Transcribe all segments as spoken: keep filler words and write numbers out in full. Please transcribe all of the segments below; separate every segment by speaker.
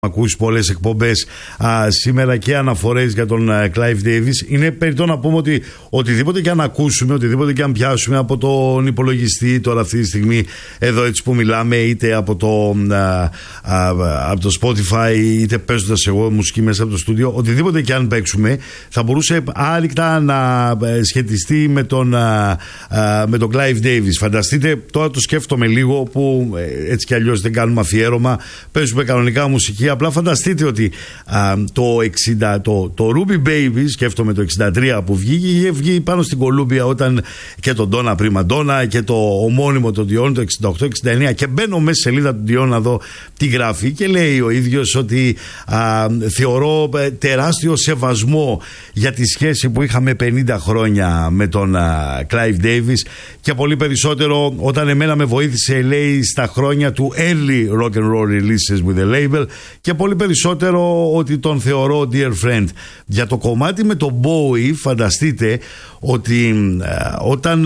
Speaker 1: ακούσει πολλές εκπομπές α, σήμερα και αναφορές για τον α, Clive Davis. Είναι περιττό να πούμε ότι οτιδήποτε και αν ακούσουμε, οτιδήποτε και αν πιάσουμε από τον υπολογιστή τώρα αυτή τη στιγμή εδώ έτσι που μιλάμε, είτε από το, α, α, από το Spotify, είτε παίζοντας εγώ μουσική μέσα από το στούντιο, οτιδήποτε και αν παίξουμε θα μπορούσε άρρηκτα να σχετιστεί με τον, α, α, με τον Clive Davis. Φανταστείτε, τώρα το σκέφτομαι λίγο που έτσι κι αλλιώς δεν κάνουμε αφιέρωμα, παίζουμε κανονικά μουσική. Απλά φανταστείτε ότι α, το, εξήντα, το, το Ruby Baby, σκέφτομαι το εξήντα τρία που βγήκε, είχε βγει πάνω στην Κολούμπια όταν και τον Donna Prima Donna και το ομώνυμο τον Dion το εξήντα οκτώ εξήντα εννέα, και μπαίνω μέσα στη σελίδα του Dion να δω τι γράφει και λέει ο ίδιος ότι α, θεωρώ τεράστιο σεβασμό για τη σχέση που είχαμε πενήντα χρόνια με τον α, Clive Davis, και πολύ περισσότερο όταν εμένα με βοήθησε, λέει, στα χρόνια του early rock and roll releases with the label, και πολύ περισσότερο ότι τον θεωρώ dear friend. Για το κομμάτι με τον Bowie, φανταστείτε ότι ε, όταν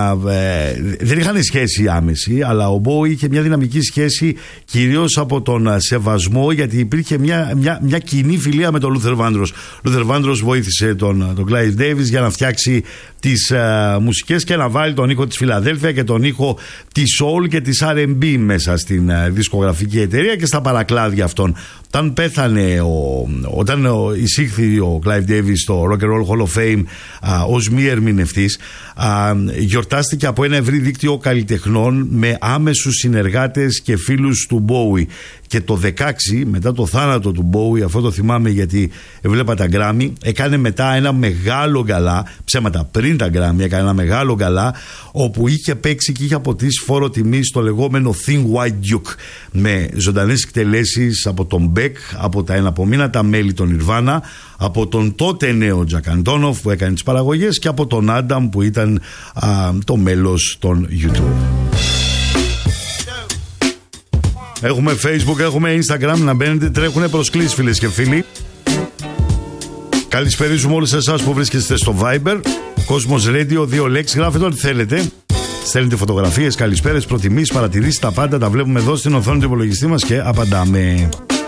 Speaker 1: ε, δεν είχαν σχέση άμεση, αλλά ο Bowie είχε μια δυναμική σχέση κυρίως από τον σεβασμό, γιατί υπήρχε μια, μια, μια κοινή φιλία με τον Luther Vandross. Luther Vandross βοήθησε τον, τον Clive Davis για να φτιάξει τις ε, μουσικές και να βάλει τον ήχο της Φιλαδέλφια και τον ήχο της Soul και της αρ εντ μπι μέσα στην ε, δισκογραφική εταιρεία και στα παρακλάδια αυτών. Όταν πέθανε, ο, όταν ο, εισήχθη ο Clive Davis στο Rock and Roll Hall of Fame α, ως μη ερμηνευτής, α, γιορτάστηκε από ένα ευρύ δίκτυο καλλιτεχνών με άμεσους συνεργάτες και φίλους του Bowie. Και το δεκαέξι, μετά το θάνατο του Bowie, αυτό το θυμάμαι γιατί έβλεπα τα Grammy, έκανε μετά ένα μεγάλο γκαλά, ψέματα, πριν τα Grammy έκανε ένα μεγάλο γκαλά, όπου είχε παίξει και είχε αποτίσει φόρο τιμή στο λεγόμενο Thin White Duke, με ζωντανές εκτελέσεις από τον Beck, από τα εναπομείνατα μέλη των Nirvana, από τον τότε νέο Jack Antonoff που έκανε τις παραγωγές και από τον Adam που ήταν α, το μέλος των YouTube. Έχουμε Facebook, έχουμε Instagram, να μπαίνετε, τρέχουνε προσκλήσεις φίλες και φίλοι. Καλησπερίζουμε όλους εσάς που βρίσκεστε στο Viber, Κόσμος Radio, δύο λέξεις, γράφετε ό,τι θέλετε. Στέλνετε φωτογραφίες, καλησπέρες, προτιμήσεις, παρατηρήσεις, τα πάντα τα βλέπουμε εδώ στην οθόνη του υπολογιστή μας και απαντάμε.